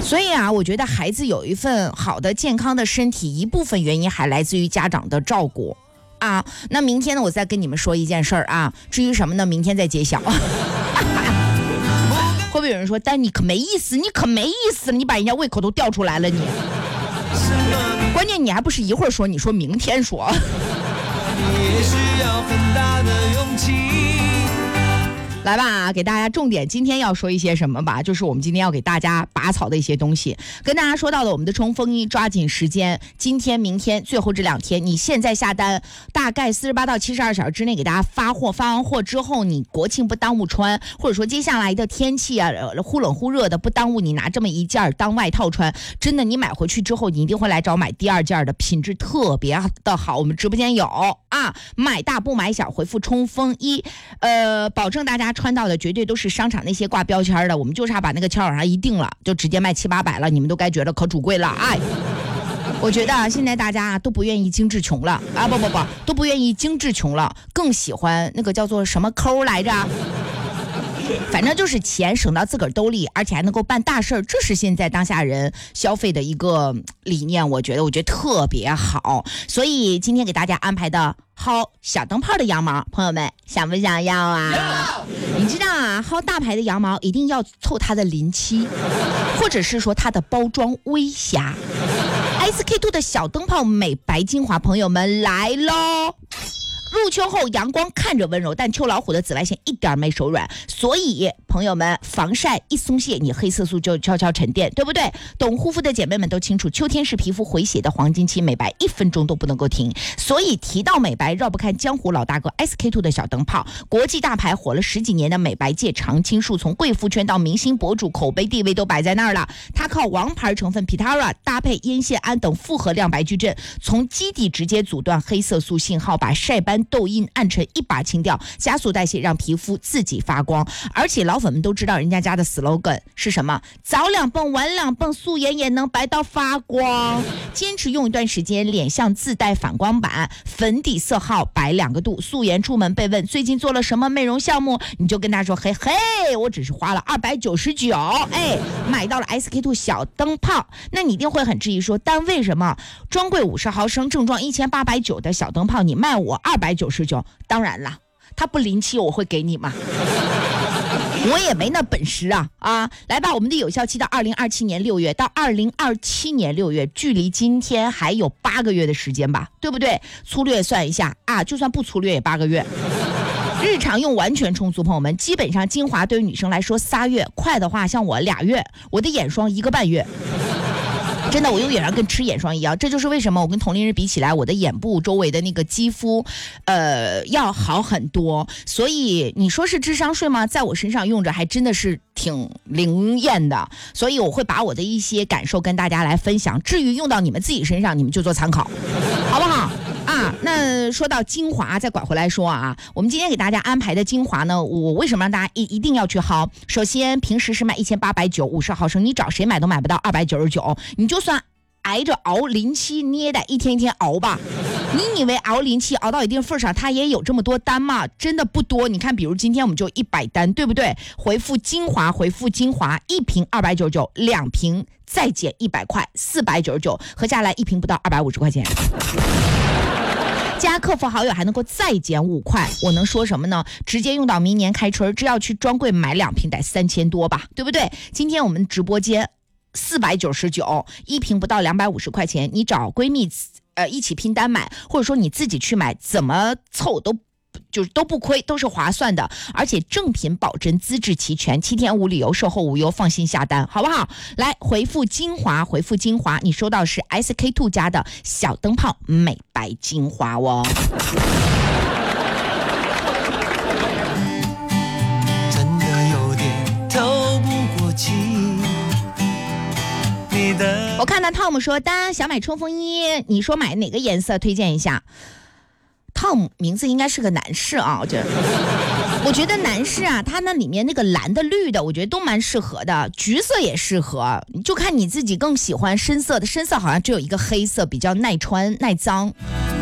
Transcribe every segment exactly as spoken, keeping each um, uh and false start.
所以啊，我觉得孩子有一份好的健康的身体，一部分原因还来自于家长的照顾啊。那明天呢，我再跟你们说一件事儿啊，至于什么呢，明天再揭晓。会不会有人说，但你可没意思，你可没意思，你把人家胃口都吊出来了你。关键你还不是一会儿说，你说明天说。也需要很大的勇气。来吧，给大家重点今天要说一些什么吧，就是我们今天要给大家拔草的一些东西。跟大家说到了我们的冲锋衣，抓紧时间，今天明天最后这两天，你现在下单，大概四十八到七十二小时之内给大家发货，发完货之后你国庆不耽误穿，或者说接下来的天气啊忽冷忽热的不耽误你拿这么一件当外套穿。真的，你买回去之后你一定会来找买第二件的，品质特别的好，我们直播间有啊，买大不买小，回复冲锋衣，呃，保证大家穿到的绝对都是商场那些挂标签的，我们就差把那个签往上一定了，就直接卖七八百了，你们都该觉得可主贵了。哎，我觉得现在大家都不愿意精致穷了啊，不不不，都不愿意精致穷了，更喜欢那个叫做什么抠来着。反正就是钱省到自个儿兜里，而且还能够办大事儿，这是现在当下人消费的一个理念，我觉得我觉得特别好。所以今天给大家安排的薅小灯泡的羊毛，朋友们想不想要啊？你知道啊，薅大牌的羊毛一定要凑它的临期，或者是说它的包装微瑕。S K two 的小灯泡美白精华，朋友们来咯！入秋后阳光看着温柔，但秋老虎的紫外线一点没手软，所以朋友们防晒一松懈，你黑色素就悄悄沉淀，对不对？懂护肤的姐妹们都清楚，秋天是皮肤回血的黄金期，美白一分钟都不能够停。所以提到美白，绕不开江湖老大哥 S K two 的小灯泡，国际大牌，火了十几年的美白界常青树，从贵妇圈到明星博主，口碑地位都摆在那儿了。它靠王牌成分 Pitara 搭配烟酰胺等复合亮白矩阵，从基底直接阻断黑色素信号，把晒斑痘印暗沉一把清掉，加速代谢，让皮肤自己发光。而且老粉们都知道人家家的 slogan 是什么，早两蹦晚两蹦，素颜也能白到发光。坚持用一段时间，脸上自带反光板，粉底色号白两个度，素颜出门被问最近做了什么美容项目，你就跟他说嘿嘿，我只是花了二百九十九，哎，买到了 S K two 小灯泡。那你一定会很质疑说，但为什么专柜五十毫升正装一千八百九的小灯泡你卖我二百九十九？当然了，它不临期我会给你吗？我也没那本事啊啊！来吧，我们的有效期到二零二七年六月，到二零二七年六月，距离今天还有八个月的时间吧，对不对？粗略算一下啊，就算不粗略也八个月。日常用完全充足，朋友们，基本上精华对于女生来说仨月，快的话像我俩月，我的眼霜一个半月。真的，我用眼霜跟吃眼霜一样，这就是为什么我跟同龄人比起来，我的眼部周围的那个肌肤呃要好很多。所以你说是智商税吗？在我身上用着还真的是挺灵验的，所以我会把我的一些感受跟大家来分享，至于用到你们自己身上，你们就做参考，好不好啊？那说到精华，再拐回来说啊，我们今天给大家安排的精华呢，我为什么让大家一一定要去薅？首先，平时是卖一千八百九，五十毫升，你找谁买都买不到二百九十九，你就算挨着熬临期捏的，一天一天熬吧。你以为熬临期熬到一定份上，它也有这么多单吗？真的不多。你看，比如今天我们就一百单，对不对？回复精华，回复精华，一瓶二百九十九，两瓶再减一百块，四百九十九，合下来一瓶不到二百五十块钱。加客服好友还能够再减五块，我能说什么呢？直接用到明年开春，只要去专柜买两瓶得三千多吧，对不对？今天我们直播间四百九十九，一瓶不到两百五十块钱，你找闺蜜呃一起拼单买，或者说你自己去买，怎么凑都就是都不亏，都是划算的，而且正品保真，资质齐全，七天无理由，售后无忧，放心下单，好不好？来回复精华，回复精华，你收到是 S K two 家的小灯泡美白精华哦。真的有点透不过气。我看到 Tom 说单想买冲锋衣，你说买哪个颜色？推荐一下。Tom 名字应该是个男士啊，我觉得，我觉得男士啊，他那里面那个蓝的、绿的，我觉得都蛮适合的，橘色也适合，就看你自己更喜欢深色的，深色好像只有一个黑色，比较耐穿、耐脏。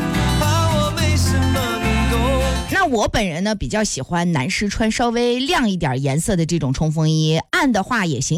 那我本人呢，比较喜欢男士穿稍微亮一点颜色的这种冲锋衣，暗的话也行。